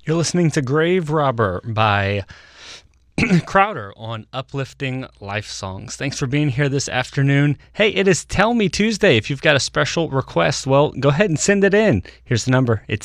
You're listening to Grave Robber by Crowder on Uplifting Life Songs. Thanks for being here this afternoon. Hey, it is Tell Me Tuesday. If you've got a special request, well, go ahead and send it in. Here's the number. It's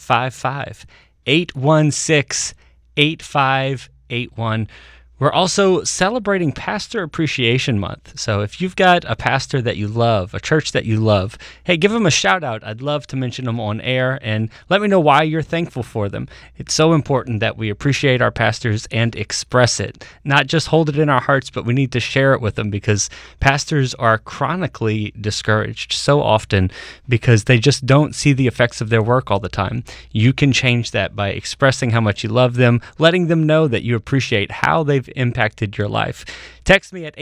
855-816-8581. We're also celebrating Pastor Appreciation Month. So if you've got a pastor that you love, a church that you love, hey, give them a shout out. I'd love to mention them on air and let me know why you're thankful for them. It's so important that we appreciate our pastors and express it, not just hold it in our hearts, but we need to share it with them because pastors are chronically discouraged so often because they just don't see the effects of their work all the time. You can change that by expressing how much you love them, letting them know that you appreciate how they've impacted your life. Text me at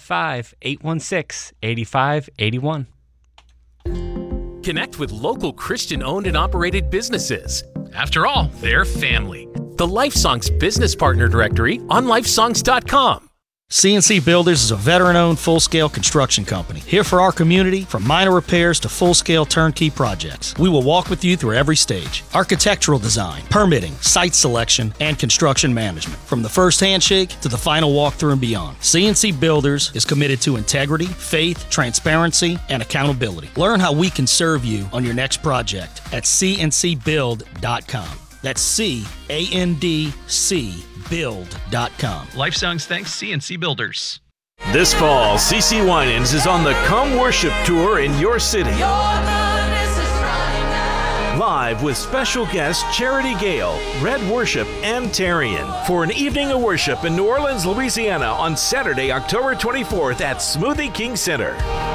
855-816-8581. Connect with local Christian-owned and operated businesses. After all, they're family. The LifeSongs Business Partner Directory on lifesongs.com. CNC Builders is a veteran-owned full-scale construction company. Here for our community, from minor repairs to full-scale turnkey projects. We will walk with you through every stage. Architectural design, permitting, site selection, and construction management. From the first handshake to the final walkthrough and beyond. CNC Builders is committed to integrity, faith, transparency, and accountability. Learn how we can serve you on your next project at cncbuild.com. That's CANDC build.com. LifeSongs thanks CNC Builders. This fall, CeCe Winans is on the Come Worship Tour in your city. Live with special guests Charity Gale, Red Worship, and Tarian for an evening of worship in New Orleans, Louisiana on Saturday, October 24th at Smoothie King Center.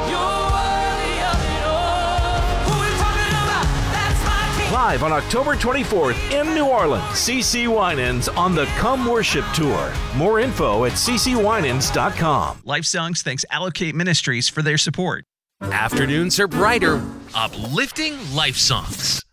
Live on October 24th in New Orleans, CeCe Winans on the Come Worship Tour. More info at ccwinans.com. LifeSongs thanks Allocate Ministries for their support. Afternoons are brighter, uplifting life songs.